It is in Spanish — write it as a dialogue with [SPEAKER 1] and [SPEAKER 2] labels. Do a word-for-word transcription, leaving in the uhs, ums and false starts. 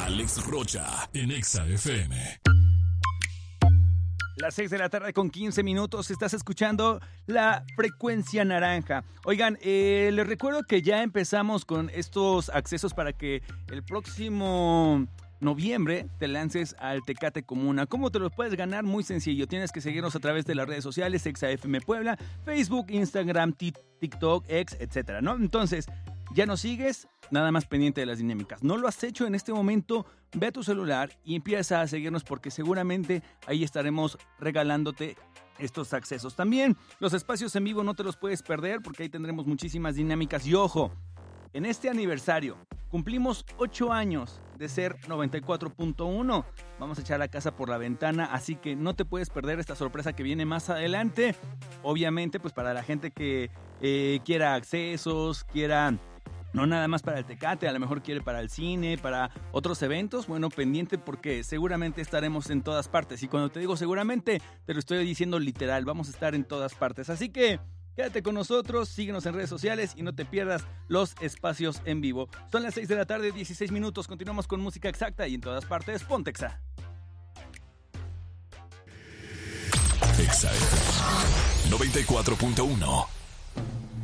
[SPEAKER 1] Alex Rocha en Exa F M.
[SPEAKER 2] Las seis de la tarde con quince minutos, estás escuchando La Frecuencia Naranja. Oigan, eh, les recuerdo que ya empezamos con estos accesos para que el próximo noviembre te lances al Tecate Comuna. ¿Cómo te los puedes ganar? Muy sencillo, tienes que seguirnos a través de las redes sociales, Exa F M Puebla, Facebook, Instagram, TikTok, X, etcétera, ¿no? Entonces, ya nos sigues, nada más pendiente de las dinámicas. No lo has hecho en este momento, ve a tu celular y empieza a seguirnos porque seguramente ahí estaremos regalándote estos accesos. También los espacios en vivo no te los puedes perder porque ahí tendremos muchísimas dinámicas. Y ojo, en este aniversario cumplimos ocho años de ser noventa y cuatro punto uno. Vamos a echar la casa por la ventana, así que no te puedes perder esta sorpresa que viene más adelante. Obviamente, pues para la gente que eh, quiera accesos, quiera... No nada más para el Tecate, a lo mejor quiere para el cine, para otros eventos. Bueno, pendiente porque seguramente estaremos en todas partes. Y cuando te digo seguramente, te lo estoy diciendo literal. Vamos a estar en todas partes. Así que quédate con nosotros, síguenos en redes sociales y no te pierdas los espacios en vivo. Son las seis de la tarde, dieciséis minutos. Continuamos con música exacta y en todas partes, ponte Exa.
[SPEAKER 1] Exa F M noventa y cuatro punto uno.